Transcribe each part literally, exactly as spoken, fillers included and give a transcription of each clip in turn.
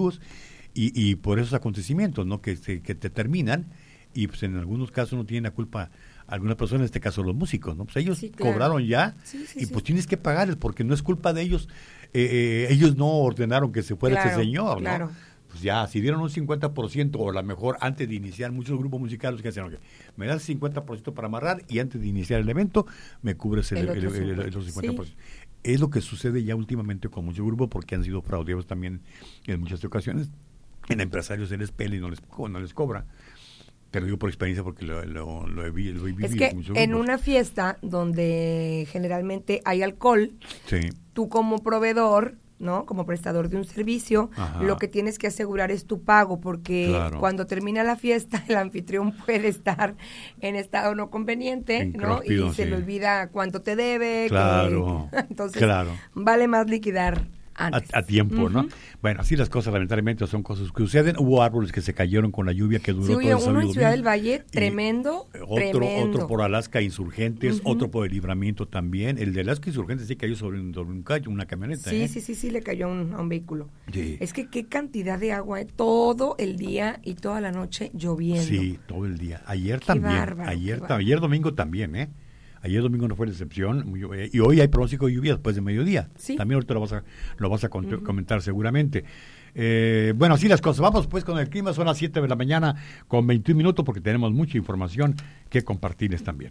individuos y, y por esos acontecimientos, ¿no? Que, se, que te terminan y pues en algunos casos no tienen la culpa algunas personas, en este caso los músicos, ¿no? Pues ellos sí, claro. cobraron ya sí, sí, y pues sí. tienes que pagarles porque no es culpa de ellos. Eh, eh, ellos no ordenaron que se fuera claro, ese señor, claro. ¿no? Pues ya, si dieron un cincuenta por ciento o a lo mejor antes de iniciar, muchos grupos musicales que hacen, okay, me das cincuenta por ciento para amarrar y antes de iniciar el evento me cubres el, el, el, el, el, el cincuenta por ciento. Sí. Es lo que sucede ya últimamente con muchos grupos porque han sido fraudeados también en muchas ocasiones. En empresarios se les pela y no les, no les cobra. Pero digo por experiencia porque lo, lo, lo he, lo he vivido. Es que en una fiesta donde generalmente hay alcohol, sí. tú como proveedor, ¿no? Como prestador de un servicio, ajá. lo que tienes que asegurar es tu pago, porque claro. cuando termina la fiesta, el anfitrión puede estar en estado no conveniente, en ¿no? Cróspido, y se sí. le olvida cuánto te debe. Claro. Que, entonces, claro. vale más liquidar A, a tiempo, uh-huh. ¿no? Bueno, así las cosas lamentablemente son cosas que suceden. Hubo árboles que se cayeron con la lluvia que duró sí, todo el sábado. Uno en Ciudad del Valle, tremendo, otro, tremendo. Otro por Alaska Insurgentes, uh-huh. otro por el Libramiento también. El de Alaska Insurgentes sí cayó sobre un, sobre un callo, una camioneta. Sí, ¿eh? sí, sí, sí, le cayó a un, a un vehículo. Sí. Es que qué cantidad de agua, ¿eh? Todo el día y toda la noche lloviendo. Sí, todo el día. Ayer qué también. Bárbaro, ayer, ayer domingo también, ¿eh? Ayer domingo no fue la excepción, y hoy hay pronóstico de lluvia después de mediodía. ¿Sí? También ahorita lo vas a, lo vas a cont- uh-huh. comentar seguramente. Eh, bueno, así las cosas. Vamos pues con el clima, son las siete de la mañana con veintiún minutos porque tenemos mucha información que compartirles también.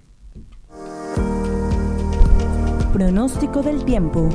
Pronóstico del tiempo.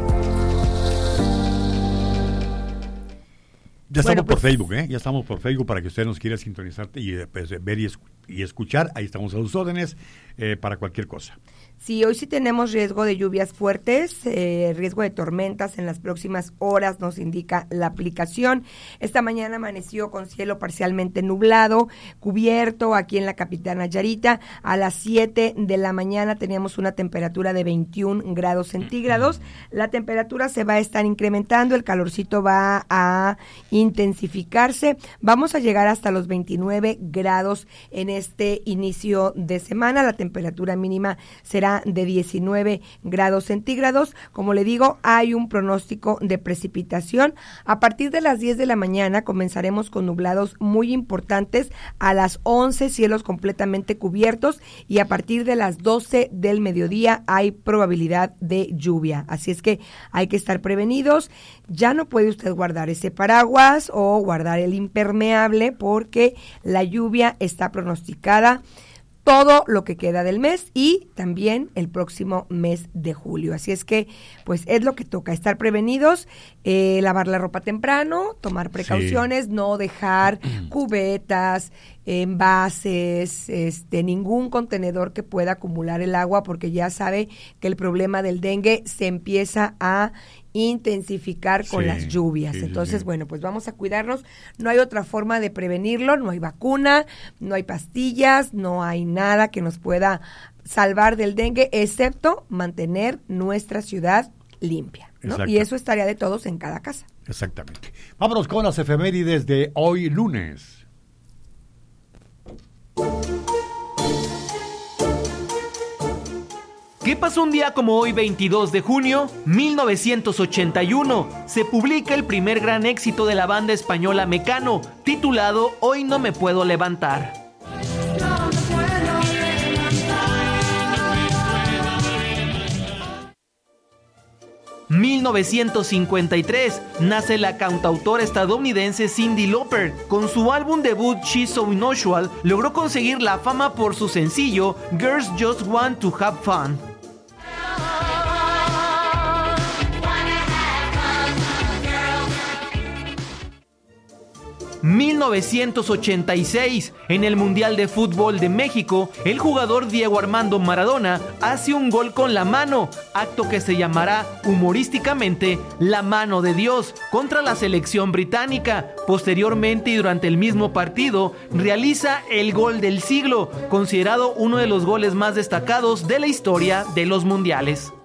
Ya estamos bueno, pues, por Facebook, ¿eh? Ya estamos por Facebook para que usted nos quiera sintonizar y pues, ver y, escu- y escuchar. Ahí estamos a sus órdenes eh, para cualquier cosa. Sí, hoy sí tenemos riesgo de lluvias fuertes, eh, riesgo de tormentas en las próximas horas, nos indica la aplicación. Esta mañana amaneció con cielo parcialmente nublado, cubierto aquí en la capital Nayarita. A las siete de la mañana teníamos una temperatura de veintiún grados centígrados. La temperatura se va a estar incrementando, el calorcito va a intensificarse. Vamos a llegar hasta los veintinueve grados en este inicio de semana. La temperatura mínima será de diecinueve grados centígrados. Como le digo, hay un pronóstico de precipitación. A partir de las diez de la mañana comenzaremos con nublados muy importantes. A las once cielos completamente cubiertos y a partir de las doce del mediodía hay probabilidad de lluvia. Así es que hay que estar prevenidos. Ya no puede usted guardar ese paraguas o guardar el impermeable porque la lluvia está pronosticada todo lo que queda del mes y también el próximo mes de julio. Así es que, pues, es lo que toca, estar prevenidos, eh, lavar la ropa temprano, tomar precauciones, sí. no dejar cubetas, envases, este, ningún contenedor que pueda acumular el agua, porque ya sabe que el problema del dengue se empieza a intensificar con sí, las lluvias. Sí, Entonces, sí. bueno, pues vamos a cuidarnos. No hay otra forma de prevenirlo, no hay vacuna, no hay pastillas, no hay nada que nos pueda salvar del dengue, excepto mantener nuestra ciudad limpia, ¿no? Y eso es tarea de todos en cada casa. Exactamente. Vámonos con las efemérides de hoy lunes. ¿Qué pasó un día como hoy, veintidós de junio? mil novecientos ochenta y uno. Se publica el primer gran éxito de la banda española Mecano, titulado Hoy no me puedo levantar. mil novecientos cincuenta y tres. Nace la cantautora estadounidense Cyndi Lauper. Con su álbum debut She's So Unusual, logró conseguir la fama por su sencillo Girls Just Want to Have Fun. mil novecientos ochenta y seis. En el Mundial de Fútbol de México, el jugador Diego Armando Maradona hace un gol con la mano, acto que se llamará humorísticamente La Mano de Dios, contra la selección británica. Posteriormente y durante el mismo partido, realiza el gol del siglo, considerado uno de los goles más destacados de la historia de los mundiales.